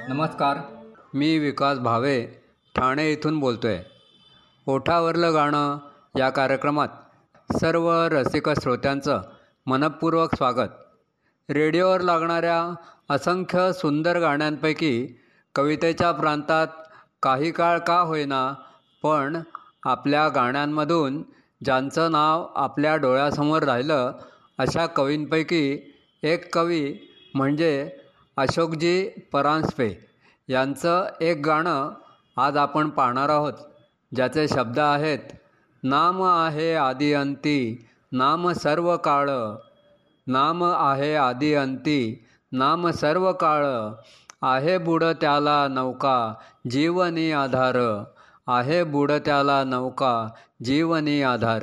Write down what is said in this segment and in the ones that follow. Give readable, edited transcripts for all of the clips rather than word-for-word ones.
नमस्कार, मी विकास भावे ठाणे इथून बोलतो आहे. ओठावरलं गाणं या कार्यक्रमात सर्व रसिक श्रोत्यांचं मनःपूर्वक स्वागत. रेडिओवर लागणाऱ्या असंख्य सुंदर गाण्यांपैकी कवितेच्या प्रांतात काही काळ का होईना पण आपल्या गाण्यांमधून ज्यांचं नाव आपल्या डोळ्यासमोर राहिलं अशा कवींपैकी एक कवी म्हणजे अशोकजी परांजपे यांचं एक गाणं आज आपण पाहणार आहोत, ज्याचे शब्द आहेत: नाम आहे आदि अंती, नाम सर्व काळ. नाम आहे आदि अंती, नाम सर्व काळ. आहे बुड त्याला नौका, जीवनी आधार. आहे बुड त्याला नौका, जीवनी आधार.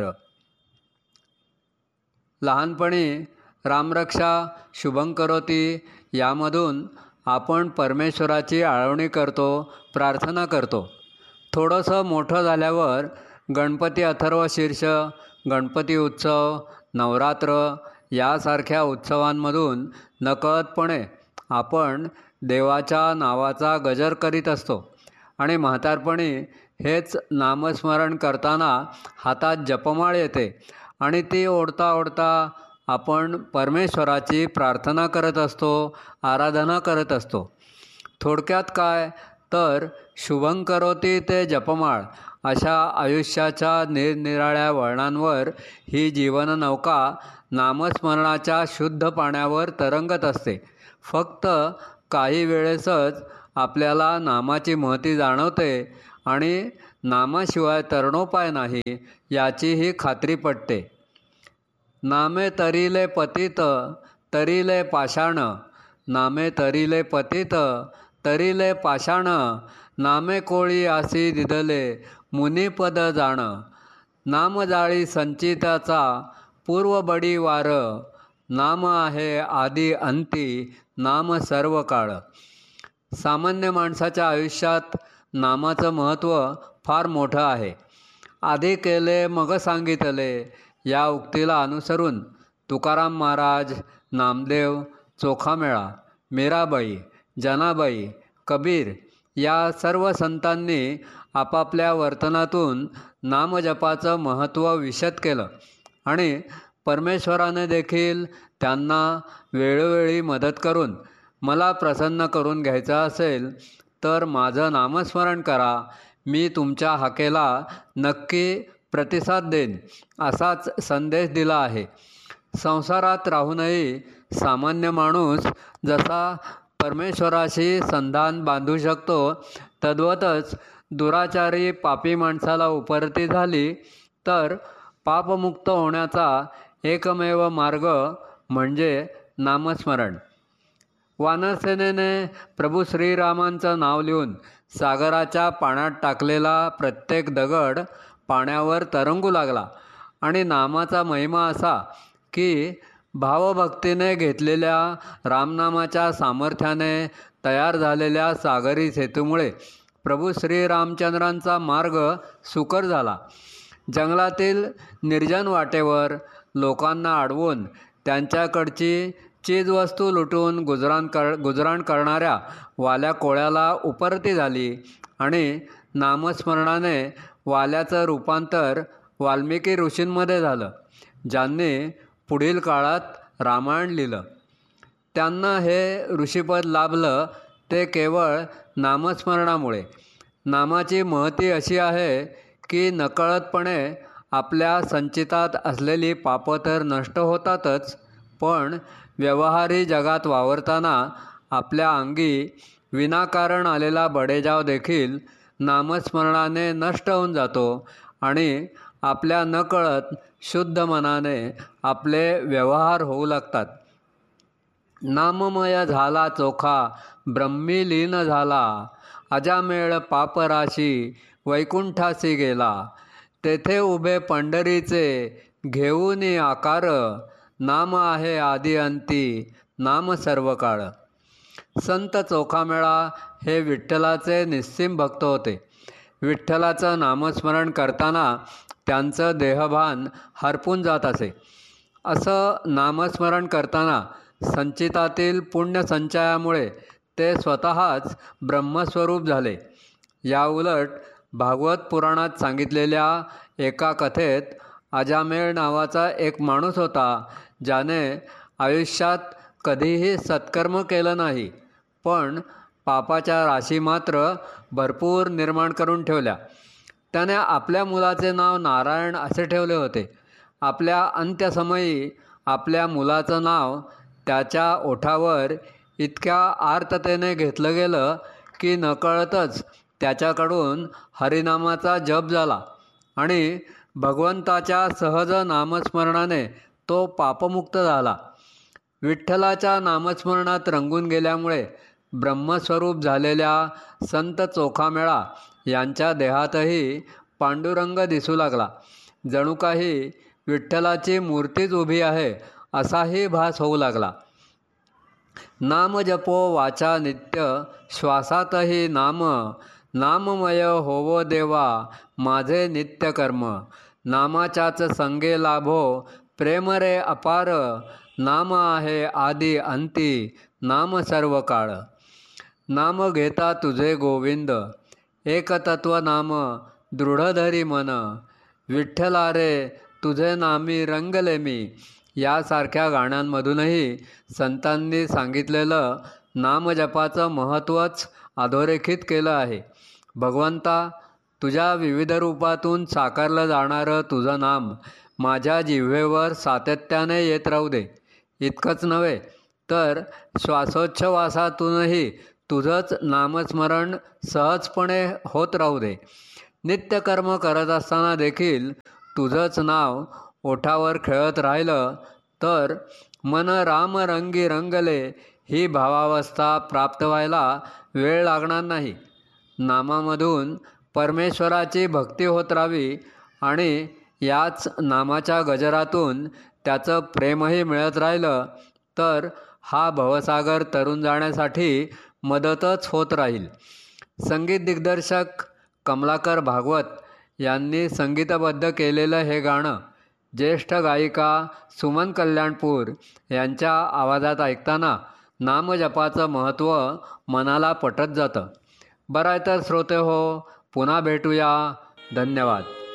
लहानपणी रामरक्षा शुभंकरोती यामधून आपण परमेश्वराची आळवणी करतो, प्रार्थना करतो. थोडंसं मोठं झाल्यावर गणपती अथर्वशीर्ष, गणपती उत्सव, नवरात्र यासारख्या उत्सवांमधून नकळतपणे आपण देवाच्या नावाचा गजर करीत असतो आणि म्हातारपणी हेच नामस्मरण करताना हातात जपमाळ येते आणि ती ओढता ओढता आपण परमेश्वराची प्रार्थना करत असतो, आराधना करत असतो. थोडक्यात काय तर शुभंकरोती ते जपमाळ अशा आयुष्याच्या निरनिराळ्या वळणांवर ही जीवननौका नामस्मरणाच्या शुद्ध पाण्यावर तरंगत असते. फक्त काही वेळेसच आपल्याला नामाची महती जाणवते आणि नामाशिवाय तरणोपाय नाही याचीही खात्री पटते. नामे तरिले पतित तरिले पाषाण, नामे तरिले पतित तरिले पाषाण. नामे कोळी आसी दिदले मुनिपद जाण. नाम जाळी संचिताचा पूर्व बडी वार. नाम आहे आदि अंती, नाम सर्व काळ. सामान्य माणसाच्या आयुष्यात नामाचं महत्त्व फार मोठं आहे. आधी केले मग सांगितले या उक्तीला अनुसरून तुकाराम महाराज, नामदेव, चोखामेळा, मीराबाई, जनाबाई, कबीर या सर्व संतांनी आपापल्या वर्तनातून नामजपाचं महत्त्व विशद केलं आणि परमेश्वराने देखील त्यांना वेळोवेळी मदत करून, मला प्रसन्न करून घ्यायचं असेल तर माझं नामस्मरण करा, मी तुमच्या हाकेला नक्की प्रतिसाद देईन असाच संदेश दिला आहे. संसारात राहूनही सामान्य माणूस जसा परमेश्वराशी संधान बांधू शकतो, तद्वतच दुराचारी पापी माणसाला उपरती झाली तर पापमुक्त होण्याचा एकमेव मार्ग म्हणजे नामस्मरण. वानरसेनेने प्रभू श्रीरामांचं नाव लिहून सागराच्या पाण्यात टाकलेला प्रत्येक दगड पाण्यावर तरंगू लागला आणि नामाचा महिमा असा की भावभक्तीने घेतलेल्या रामनामाच्या सामर्थ्याने तयार झालेल्या सागरी सेतूमुळे प्रभू श्रीरामचंद्रांचा मार्ग सुकर झाला. जंगलातील निर्जन वाटेवर लोकांना अडवून त्यांच्याकडची चीजवस्तू लुटून गुजराण करणाऱ्या वाल्या कोळ्याला उपरती झाली आणि नामस्मरणाने वाल्याचं रूपांतर वाल्मिकी ऋषींमध्ये झालं, ज्यांनी पुढील काळात रामायण लिहिलं. त्यांना हे ऋषीपद लाभलं ते केवळ नामस्मरणामुळे. नामाची महती अशी आहे की नकळतपणे आपल्या संचितात असलेली पापं तर नष्ट होतातच, पण व्यवहारी जगात वावरताना आपल्या अंगी विनाकारण आलेला बडेजाव देखील नामस्मरणाने नष्ट होऊन जातो आणि आपल्या नकळत शुद्ध मनाने आपले व्यवहार होऊ लागतात. नाममय झाला चोखा, ब्रह्मी लीन झाला. अजामेळ पापराशी वैकुंठासी गेला. तेथे उभे पंढरीचे घेऊन आकार. नाम आहे आदि अंती, नाम सर्व काळ. संत चोखामेळा हे विठ्ठलाचे निस्सीम भक्त होते. विठ्ठलाचं नामस्मरण करताना त्यांचं देहभान हरपून जात असे. असं नामस्मरण करताना संचितातील पुण्यसंचयामुळे ते स्वतःच ब्रह्मस्वरूप झाले. याउलट भागवत पुराणात सांगितलेल्या एका कथेत अजामेळ नावाचा एक माणूस होता, ज्याने आयुष्यात कधीही सत्कर्म केलं नाही, पण पापाच्या राशी मात्र भरपूर निर्माण करून ठेवल्या. त्याने आपल्या मुलाचे नाव नारायण असे ठेवले होते. आपल्या अंत्यसमयी आपल्या मुलाचं नाव त्याच्या ओठावर इतक्या आर्ततेने घेतलं गेलं की नकळतच त्याच्याकडून हरिनामाचा जप झाला आणि भगवंताच्या सहज नामस्मरणाने तो पापमुक्त झाला. विठ्ठलाच्या नामस्मरणात रंगून गेल्यामुळे ब्रह्मस्वरूप झालेल्या संत चोखामेळा यांच्या देहातही पांडुरंग दिसू लागला. जणू काही विठ्ठलाची मूर्तीच उभी आहे असाही भास होऊ लागला. नाम जपो वाचा नित्य श्वासातही नाम, नाममय होवो देवा माझे नित्य कर्म. नामाच्याच संगे लाभो प्रेम रे अपार, नाम आहे आदि अंती नाम सर्व काळ. नाम घेता तुझे गोविंद एकतत्व नाम, दृढ धरी मन. विठ्ठला रे तुझे नामी रंगले मी. यासारख्या गाण्यांमधूनही संतांनी सांगितलेलं नामजपाचं महत्त्वच अधोरेखित केलं आहे. भगवंता, तुझ्या विविध रूपातून साकारलं जाणारं तुझं नाम माझ्या जिव्हेवर सातत्याने येत राहू दे. इतकंच नव्हे तर श्वासोच्छवासातूनही तुझंच नामस्मरण सहजपणे होत राहू दे. नित्यकर्म करत असताना देखील तुझंच नाव ओठावर खेळत राहिलं तर मन राम रंगी रंगले ही भावावस्था प्राप्त व्हायला वेळ लागणार नाही. नामामधून परमेश्वराची भक्ती होत राहावी आणि याच नामाच्या गजरातून त्याचं प्रेमही मिळत राहिलं तर हा भवसागर तरून जाण्यासाठी मदतच होत राहील. संगीत दिग्दर्शक कमलाकर भागवत यांनी संगीतबद्ध केलेलं हे गाणं ज्येष्ठ गायिका सुमन कल्याणपूर यांच्या आवाजात ऐकताना नामजपाचं महत्त्व मनाला पटत जातं. बरं आहे तर श्रोते हो, पुन्हा भेटूया. धन्यवाद.